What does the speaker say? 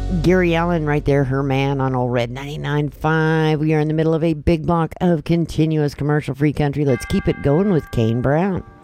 Gary Allen right there, her man on Old Red 99.5. We are in the middle of a big block of continuous commercial free country. Let's keep it going with Kane Brown.